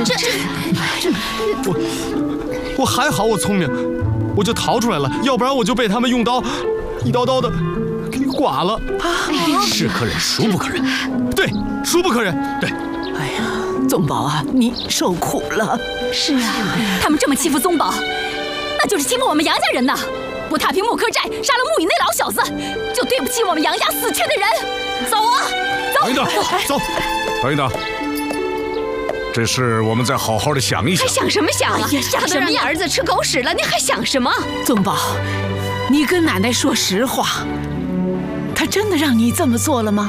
我还好，我聪明，我就逃出来了，要不然我就被他们用刀一刀刀的给剐了。 是可忍，孰不可忍？ 对，孰不可忍。对。 哎呀，宗宝啊，你受苦了。 是啊，他们这么欺负宗宝，那就是欺负我们杨家人呐！不踏平木柯寨，杀了木雨那老小子，就对不起我们杨家死去的人。走啊，走！ 等一等， 走。 等一等，这事我们再好好的想一想。 还想什么想啊？ 哎呀，想什么呀？ 儿子吃狗屎了，你还想什么？ 宗宝，你跟奶奶说实话，她真的让你这么做了吗？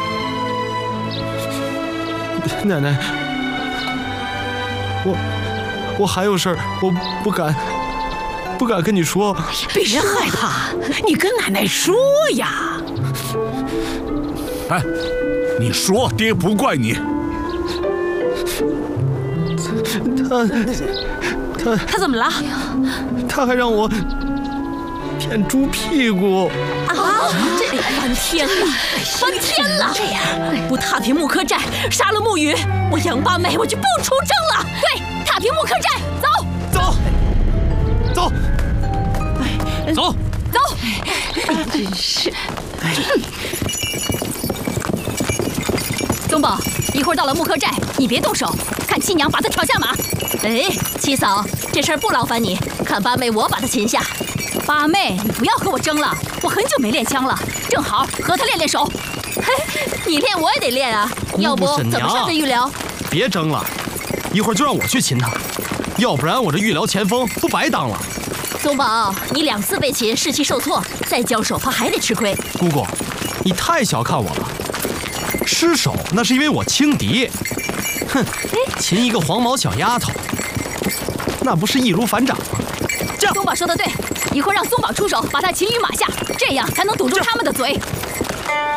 奶奶，我还有事儿，我不敢跟你说。 别害怕，你跟奶奶说呀。 哎，你说，爹不怪你。 他怎么了？ 他还让我舔猪屁股。 啊！这翻天了，翻天了！这样不踏平木柯寨，杀了木雨，我杨八妹我就不出征了。对，踏平木柯寨，走， 走，走，走， 走！ 真是， 宗宝，一会儿到了木柯寨，你别动手，看七娘把他挑下马。哎，七嫂，这事儿不劳烦你，看八妹我把他擒下。八妹，你不要和我争了，我很久没练枪了，正好和他练练手。嘿，你练我也得练啊，要不怎么上这御寮？ 别争了，一会儿就让我去擒他，要不然我这御寮前锋不白当了。 宗宝，你2次被擒，士气受挫，再交手怕还得吃亏。 姑姑，你太小看我了，失手那是因为我轻敌。哼，擒一个黄毛小丫头，那不是易如反掌吗？这样， 宗宝说的对，一会儿让宗宝出手，把他擒于马下，这样才能堵住他们的嘴。